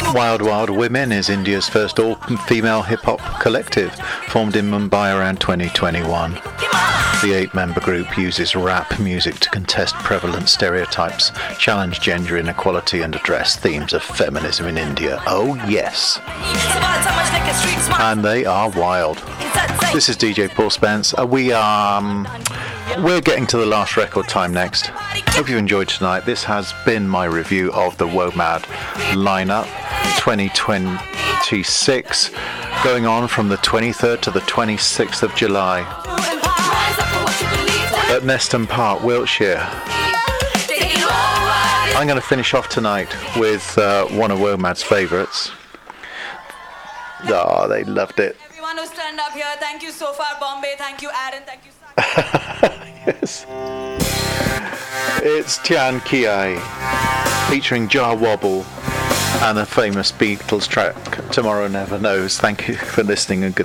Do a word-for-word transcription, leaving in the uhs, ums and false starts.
Wild Wild Women is India's first all-female hip-hop collective, formed in Mumbai around twenty twenty-one. The eight-member group uses rap music to contest prevalent stereotypes, challenge gender inequality and address themes of feminism in India. Oh yes! And they are wild. This is D J Paul Spence. Uh, we are... Um, we're getting to the last record time next. Hope you enjoyed tonight. This has been my review of the WOMAD lineup twenty twenty-six, going on from the twenty-third to the twenty-sixth of July at Neston Park, Wiltshire. I'm going to finish off tonight with uh, one of WOMAD's favourites. Oh, they loved it. Everyone who's turned up here, thank you so far, Bombay. Thank you, Aaron. Thank you, Yes. It's Tian Kiai featuring Jar Wobble and a famous Beatles track, Tomorrow Never Knows. Thank you for listening and good